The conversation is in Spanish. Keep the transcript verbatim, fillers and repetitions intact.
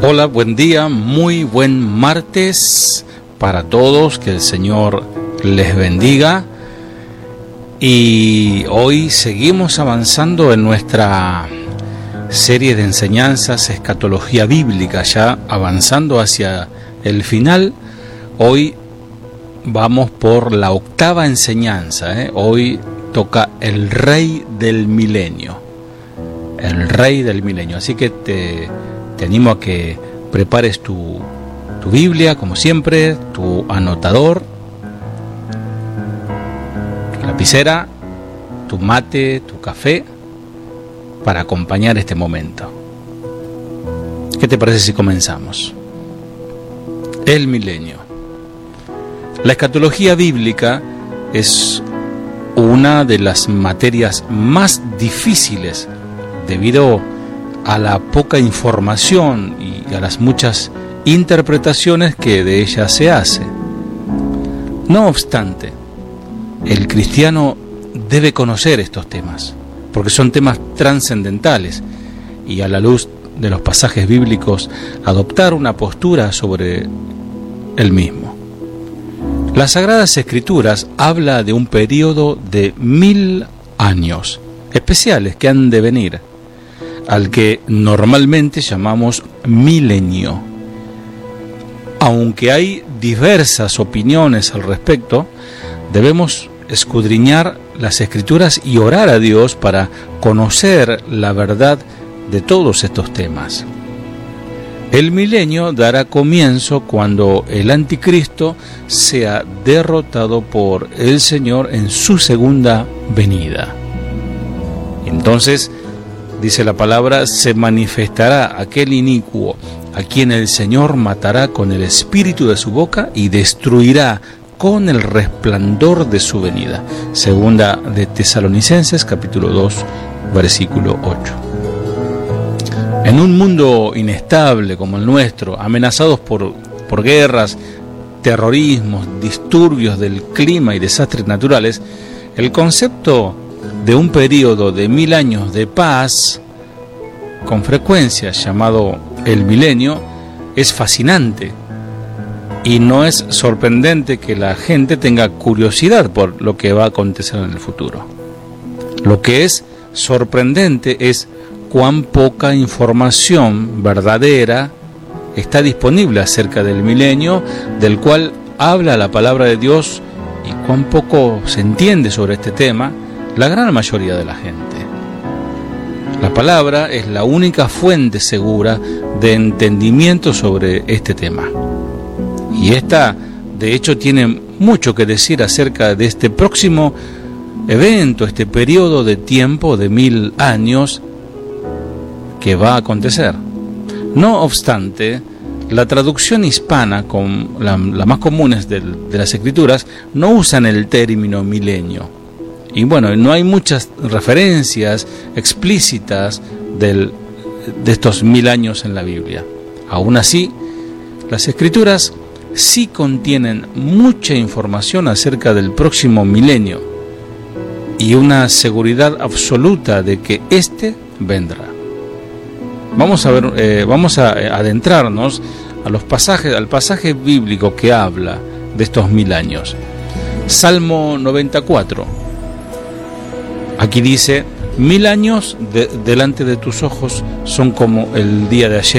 Hola, buen día, muy buen martes para todos, que el Señor les bendiga. Y hoy seguimos avanzando en nuestra serie de enseñanzas, escatología bíblica, ya avanzando hacia el final. Hoy vamos por la octava enseñanza, ¿eh? Hoy toca el Rey del Milenio, el Rey del Milenio. Así que te, te animo a que prepares tu, tu Biblia, como siempre, tu anotador, tu lapicera, tu mate, tu café, para acompañar este momento. ¿Qué te parece si comenzamos? El milenio. La escatología bíblica es una de las materias más difíciles debido a la poca información y a las muchas interpretaciones que de ella se hace. No obstante, el cristiano debe conocer estos temas, porque son temas trascendentales, y a la luz de los pasajes bíblicos adoptar una postura sobre el mismo. Las Sagradas Escrituras habla de un periodo de mil años especiales que han de venir, al que normalmente llamamos milenio. Aunque hay diversas opiniones al respecto, debemos escudriñar las Escrituras y orar a Dios para conocer la verdad de todos estos temas. El milenio dará comienzo cuando el anticristo sea derrotado por el Señor en su segunda venida. Entonces, dice la palabra, se manifestará aquel inicuo a quien el Señor matará con el espíritu de su boca y destruirá con el resplandor de su venida. Segunda de Tesalonicenses, capítulo dos, versículo ocho. En un mundo inestable como el nuestro, amenazados por, por guerras, terrorismos, disturbios del clima y desastres naturales, el concepto de un periodo de mil años de paz, con frecuencia llamado el milenio, es fascinante. Y no es sorprendente que la gente tenga curiosidad por lo que va a acontecer en el futuro. Lo que es sorprendente es cuán poca información verdadera está disponible acerca del milenio, del cual habla la palabra de Dios, y cuán poco se entiende sobre este tema la gran mayoría de la gente. La palabra es la única fuente segura de entendimiento sobre este tema. Y esta, de hecho, tiene mucho que decir acerca de este próximo evento, este periodo de tiempo de mil años que va a acontecer. No obstante, la traducción hispana, con la, la más común de, de las Escrituras, no usan el término milenio. Y bueno, no hay muchas referencias explícitas del, de estos mil años en la Biblia. Aún así, las Escrituras sí contienen mucha información acerca del próximo milenio y una seguridad absoluta de que éste vendrá. Vamos a ver, eh, vamos a adentrarnos a los pasajes, al pasaje bíblico que habla de estos mil años. Salmo noventa y cuatro. Aquí dice: mil años de, delante de tus ojos son como el día de ayer,